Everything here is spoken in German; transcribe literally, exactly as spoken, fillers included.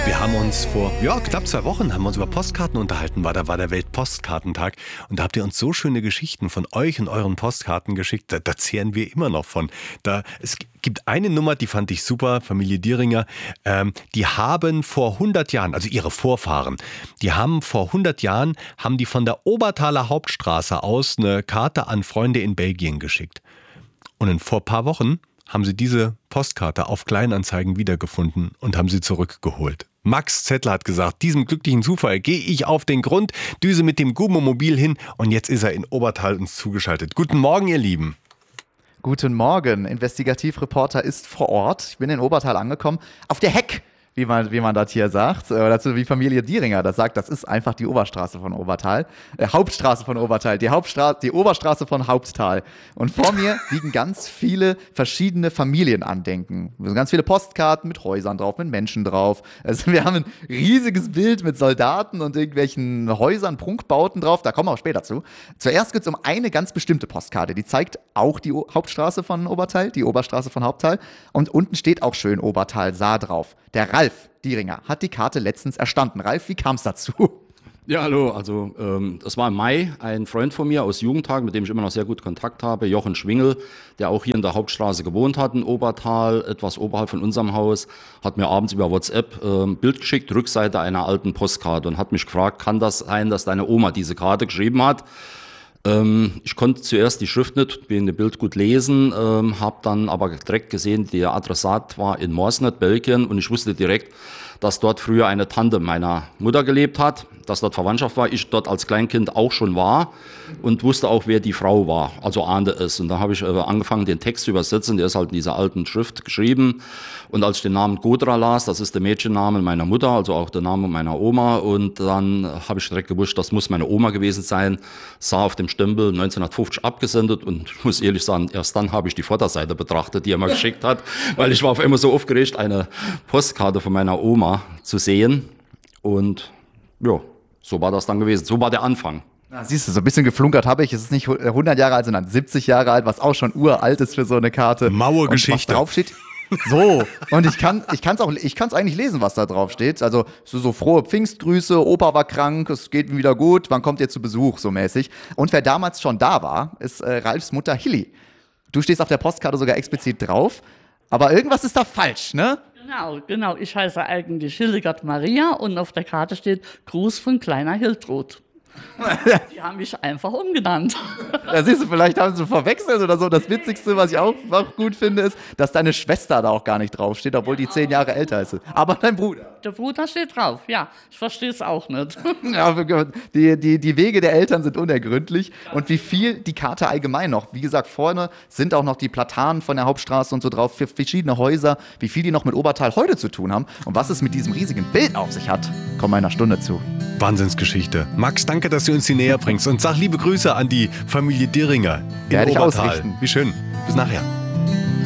Wir haben uns vor ja, knapp zwei Wochen haben wir uns über Postkarten unterhalten, war da war der Weltpostkartentag und da habt ihr uns so schöne Geschichten von euch und euren Postkarten geschickt, da, da zehren wir immer noch von. Da, es gibt eine Nummer, die fand ich super, Familie Dieringer, ähm, die haben vor hundert Jahren, also ihre Vorfahren, die haben vor hundert Jahren, haben die von der Obertaler Hauptstraße aus eine Karte an Freunde in Belgien geschickt. Und in, vor ein paar Wochen haben sie diese Postkarte auf Kleinanzeigen wiedergefunden und haben sie zurückgeholt. Max Zettler hat gesagt, diesem glücklichen Zufall gehe ich auf den Grund, düse mit dem Gummomobil hin und jetzt ist er in Obertal uns zugeschaltet. Guten Morgen, ihr Lieben. Guten Morgen, Investigativreporter ist vor Ort. Ich bin in Obertal angekommen, auf der Heck, wie man, wie man das hier sagt. Oder dazu wie Familie Dieringer das sagt, das ist einfach die Oberstraße von Obertal. Äh, Hauptstraße von Obertal, die, Hauptstra- die Oberstraße von Haupttal. Und vor mir liegen ganz viele verschiedene Familienandenken. Ganz viele Postkarten mit Häusern drauf, mit Menschen drauf. Also wir haben ein riesiges Bild mit Soldaten und irgendwelchen Häusern, Prunkbauten drauf. Da kommen wir auch später zu. Zuerst geht es um eine ganz bestimmte Postkarte. Die zeigt auch die o- Hauptstraße von Obertal, die Oberstraße von Haupttal. Und unten steht auch schön Obertal Saar drauf. Der Ralf Dieringer hat die Karte letztens erstanden. Ralf, wie kam es dazu? Ja, hallo, also ähm, das war im Mai, ein Freund von mir aus Jugendtagen, mit dem ich immer noch sehr gut Kontakt habe, Jochen Schwingel, der auch hier in der Hauptstraße gewohnt hat, in Obertal, etwas oberhalb von unserem Haus, hat mir abends über WhatsApp äh, ein Bild geschickt, Rückseite einer alten Postkarte und hat mich gefragt, kann das sein, dass deine Oma diese Karte geschrieben hat? Ähm, ich konnte zuerst die Schrift nicht wegen dem Bild gut lesen, ähm, habe dann aber direkt gesehen, der Adressat war in Morsnet, Belgien, und ich wusste direkt, dass dort früher eine Tante meiner Mutter gelebt hat, dass dort Verwandtschaft war, ich dort als Kleinkind auch schon war und wusste auch, wer die Frau war, also ahnte es. Und da habe ich äh, angefangen, den Text zu übersetzen, der ist halt in dieser alten Schrift geschrieben. Und als ich den Namen Godra las, das ist der Mädchenname meiner Mutter, also auch der Name meiner Oma, und dann habe ich direkt gewusst, das muss meine Oma gewesen sein, sah auf dem Stempel neunzehnhundertfünfzig abgesendet und ich muss ehrlich sagen, erst dann habe ich die Vorderseite betrachtet, die er mir geschickt hat, weil ich war auf einmal so aufgeregt, eine Postkarte von meiner Oma zu sehen. Und ja, so war das dann gewesen. So war der Anfang. Na, siehst du, so ein bisschen geflunkert habe ich. Es ist nicht hundert Jahre alt, sondern siebzig Jahre alt, was auch schon uralt ist für so eine Karte. Mauergeschichte. Und was draufsteht. So, und ich kann ich kann's auch ich kann's eigentlich lesen, was da drauf steht. Also so, so frohe Pfingstgrüße, Opa war krank, es geht ihm wieder gut, wann kommt ihr zu Besuch, so mäßig. Und wer damals schon da war, ist äh, Ralfs Mutter Hilly. Du stehst auf der Postkarte sogar explizit drauf, aber irgendwas ist da falsch, ne? Genau, genau. Ich heiße eigentlich Hildegard Maria und auf der Karte steht Gruß von kleiner Hildrud. Die haben mich einfach umgenannt. Da siehst du, vielleicht haben sie verwechselt oder so. Das Witzigste, was ich auch, auch gut finde, ist, dass deine Schwester da auch gar nicht draufsteht, obwohl die zehn Jahre älter ist. Aber dein Bruder. Der Bruder steht drauf, ja. Ich verstehe es auch nicht. Ja, die, die, die Wege der Eltern sind unergründlich. Und wie viel die Karte allgemein noch, wie gesagt, vorne sind auch noch die Platanen von der Hauptstraße und so drauf für verschiedene Häuser, wie viel die noch mit Obertal heute zu tun haben und was es mit diesem riesigen Bild auf sich hat, kommen wir in einer Stunde zu. Wahnsinnsgeschichte. Max, danke, dass du uns die näher bringst und sag liebe Grüße an die Familie Dieringer in Werde ich Obertal. ausrichten. Wie schön. Bis nachher.